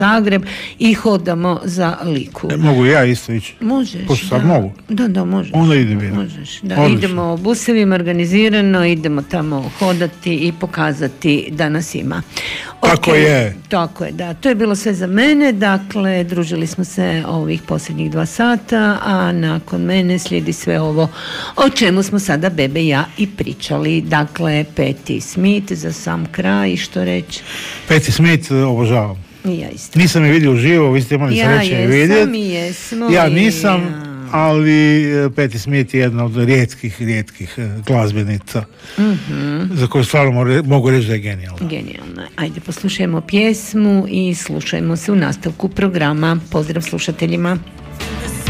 Zagreb i hodamo za Liku. Mogu ja isto ići? Možeš, pošto sad mogu? Da, možeš. Onda idem. Možeš, da. Idemo busevima organizirano, idemo tamo hodati i pokazati da nas ima. Tako je. Tako je, da. To je bilo sve za mene, dakle, družili smo se ovih posljednjih 2 sata, a nakon mene slijedi sve ovo o čemu smo sada Bebe i ja i pričali. Dakle, Patti Smith za sam kraj, što reći? Patti Smith obožavam. Ja isto. Nisam je vidio uživo, vi ste imali sreće je vidjeti. Ja nisam, ali Patti Smith je jedna od rijetkih glazbenica za koju stvarno mogu reći da je genijalna. Genijalna. Ajde, poslušajmo pjesmu i slušajmo se u nastavku programa. Pozdrav slušateljima.